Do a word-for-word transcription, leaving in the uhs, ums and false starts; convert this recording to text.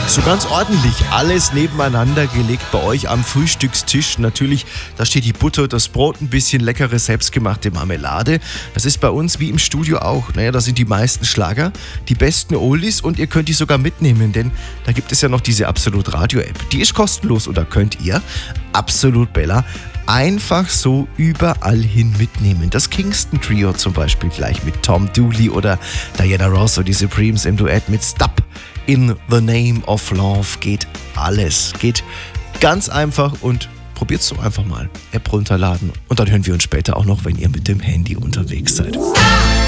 So ganz ordentlich alles nebeneinander gelegt bei euch am Frühstückstisch. Natürlich, da steht die Butter, das Brot, ein bisschen leckere selbstgemachte Marmelade. Das ist bei uns wie im Studio auch. Naja, da sind die meisten Schlager, die besten Oldies und ihr könnt die sogar mitnehmen, denn da gibt es ja noch diese Absolut Radio App. Die ist kostenlos oder könnt ihr Absolut Bella einfach so überall hin mitnehmen. Das Kingston Trio zum Beispiel gleich mit Tom Dooley oder Diana Ross oder die Supremes im Duett mit Stop in the Name of Love. Geht alles. Geht ganz einfach und probiert's doch einfach mal. App runterladen und dann hören wir uns später auch noch, wenn ihr mit dem Handy unterwegs seid.